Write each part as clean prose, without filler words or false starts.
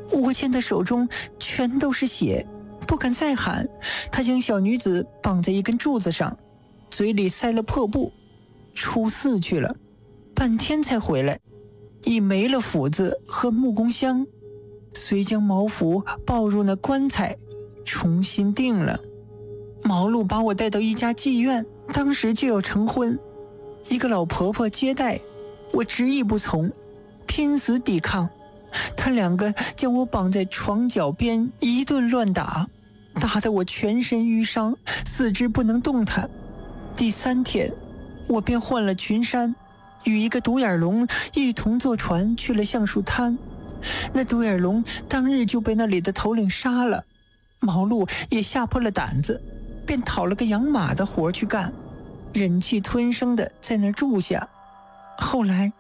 我见他手中全都是血，不敢再喊。他将小女子绑在一根柱子上，嘴里塞了破布，出寺去了，半天才回来，已没了斧子和木工箱，遂将毛服抱入那棺材，重新定了。毛路把我带到一家妓院，当时就要成婚，一个老婆婆接待，我执意不从，拼死抵抗。他两个将我绑在床脚边，一顿乱打，打得我全身淤伤，四肢不能动弹。第3天，我便换了裙衫，与一个独眼龙一同坐船去了橡树滩。那独眼龙当日就被那里的头领杀了，毛路也吓破了胆子，便讨了个养马的活去干，忍气吞声的在那儿住下。后来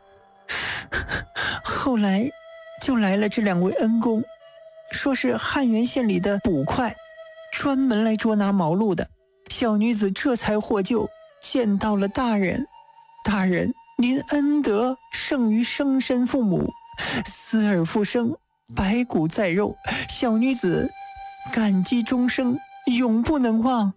就来了这2位恩公，说是汉源县里的捕快，专门来捉拿毛路的。小女子这才获救，见到了大人。大人，您恩德胜于生身父母，死而复生，白骨在肉，小女子感激终生，永不能忘。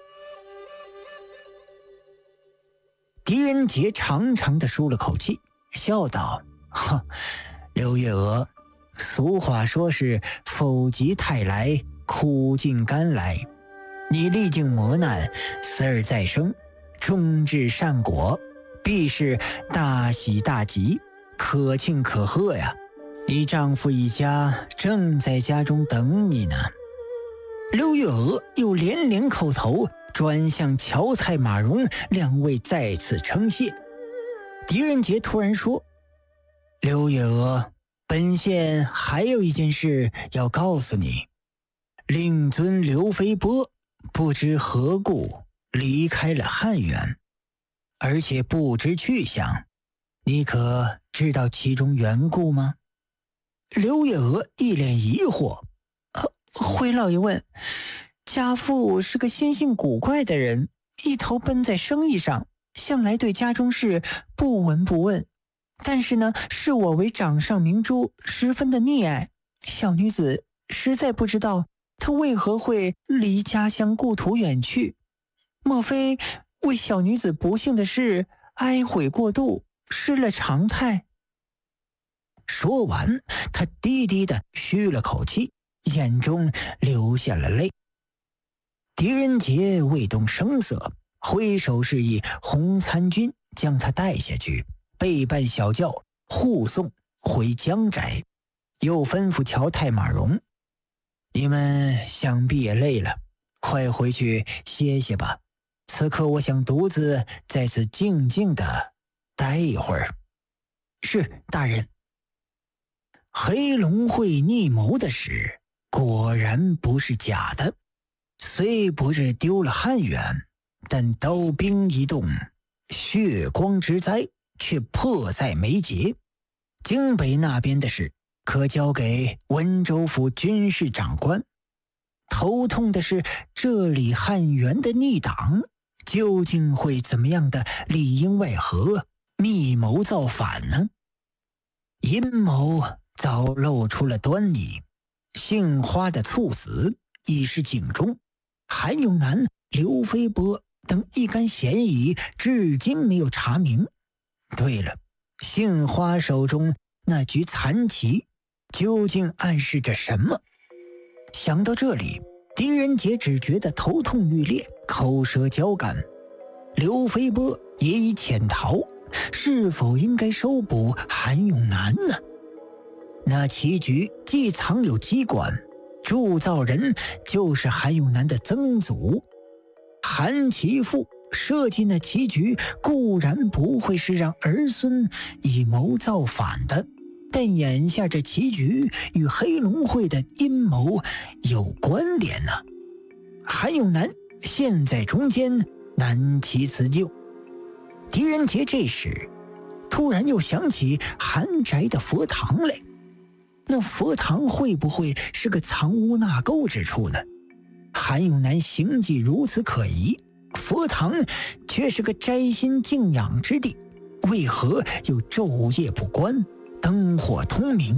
狄仁杰长长的舒了口气，笑道：刘月娥，俗话说是否极泰来，苦尽甘来。你历经磨难，死而再生，终至善果，必是大喜大吉，可庆可贺呀！你丈夫一家正在家中等你呢。刘月娥又连连叩头，转向乔蔡马荣2位再次称谢。狄仁杰突然说：刘月娥，本县还有一件事要告诉你。令尊刘飞波不知何故离开了汉源，而且不知去向，你可知道其中缘故吗？刘月娥一脸疑惑。 回老爷问，家父是个心性古怪的人，一头奔在生意上，向来对家中事不闻不问。但是呢，视我为掌上明珠，十分的溺爱。小女子实在不知道他为何会离家乡故土远去，莫非为小女子不幸的事哀悔过度，失了常态？ 说完，他低低的吁了口气，眼中流下了泪。狄仁杰未动声色，挥手示意洪参军将他带下去，备办小轿护送回江宅，又吩咐乔太马荣：你们想必也累了，快回去歇歇吧。此刻我想独自在此静静的待一会儿。 是，大人。 黑龙会逆谋的事果然不是假的，虽不是丢了汉源，但刀兵一动，血光之灾却迫在眉睫。京北那边的事可交给温州府军事长官，头痛的是这里汉源的逆党究竟会怎么样的里应外合，密谋造反呢？阴谋早露出了端倪，杏花的猝死已是警钟，韩永南、刘飞波等一干嫌疑至今没有查明。对了，杏花手中那局残棋究竟暗示着什么？想到这里，狄仁杰只觉得头痛欲裂，口舌焦干。刘飞波也已潜逃，是否应该收捕韩永南呢？那棋局既藏有机关，铸造人就是韩永南的曾祖。韩其父设计那棋局固然不会是让儿孙以谋造反的，但眼下这棋局与黑龙会的阴谋有关联呢。韩永南陷在中间，难其辞救。狄仁杰这时突然又想起韩宅的佛堂来，那佛堂会不会是个藏污纳垢之处呢？韩永南行迹如此可疑，佛堂却是个斋心静养之地，为何又昼夜不关，灯火通明？